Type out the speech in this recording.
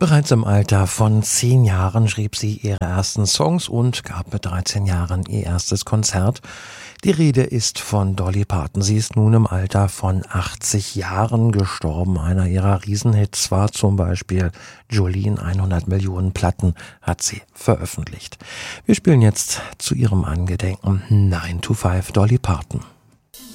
Bereits im Alter von 10 Jahren schrieb sie ihre ersten Songs und gab mit 13 Jahren ihr erstes Konzert. Die Rede ist von Dolly Parton. Sie ist nun im Alter von 80 Jahren gestorben. Einer ihrer Riesenhits war zum Beispiel Jolene. 100 Millionen Platten hat sie veröffentlicht. Wir spielen jetzt zu ihrem Angedenken 9 to 5 Dolly Parton.